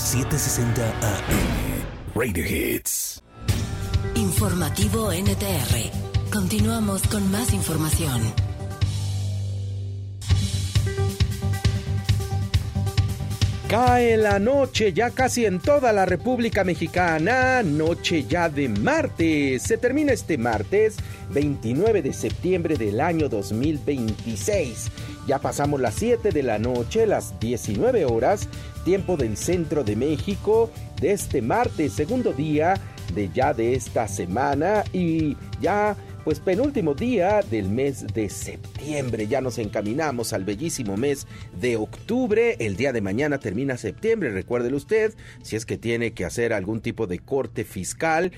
760 AM. Radio Hits. Informativo NTR. Continuamos con más información. Cae la noche ya casi en toda la República Mexicana, noche ya de martes. Se termina este martes 29 de septiembre del año 2026. Ya pasamos las 7 de la noche, las 19 horas, tiempo del centro de México, de este martes, segundo día de esta semana y ya pues penúltimo día del mes de septiembre. Ya nos encaminamos al bellísimo mes de octubre. El día de mañana termina septiembre, recuérdelo usted, si es que tiene que hacer algún tipo de corte fiscal,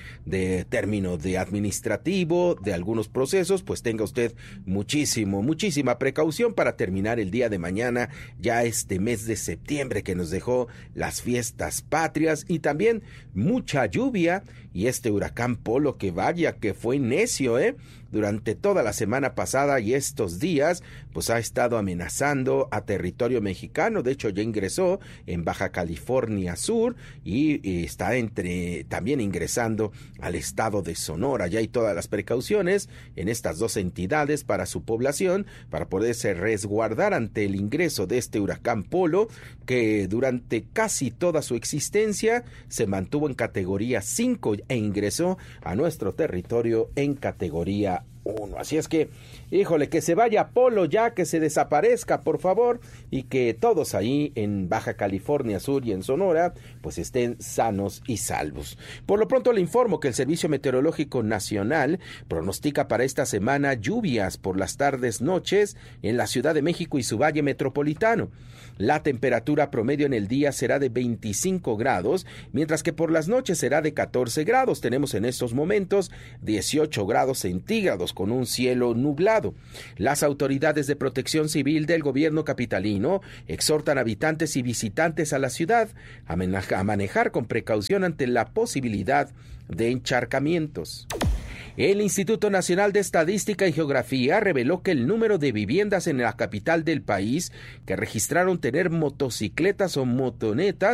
de término de administrativo, de algunos procesos, pues tenga usted muchísima precaución para terminar el día de mañana ya este mes de septiembre que nos dejó las fiestas patrias y también mucha lluvia y este huracán Polo que vaya que fue necio, durante toda la semana pasada y estos días, pues ha estado amenazando a territorio mexicano. De hecho, ya ingresó en Baja California Sur y está también ingresando al estado de Sonora. Ya hay todas las precauciones en estas dos entidades para su población, para poderse resguardar ante el ingreso de este huracán Polo, que durante casi toda su existencia se mantuvo en categoría 5 e ingresó a nuestro territorio en categoría 1. Así es que, híjole, que se vaya Polo ya, que se desaparezca, por favor, y que todos ahí en Baja California Sur y en Sonora, pues estén sanos y salvos. Por lo pronto le informo que el Servicio Meteorológico Nacional pronostica para esta semana lluvias por las tardes, noches en la Ciudad de México y su valle metropolitano. La temperatura promedio en el día será de 25 grados, mientras que por las noches será de 14 grados. Tenemos en estos momentos 18 grados centígrados con un cielo nublado. Las autoridades de protección civil del gobierno capitalino exhortan a habitantes y visitantes a la ciudad a manejar con precaución ante la posibilidad de encharcamientos. El Instituto Nacional de Estadística y Geografía reveló que el número de viviendas en la capital del país que registraron tener motocicletas o motonetas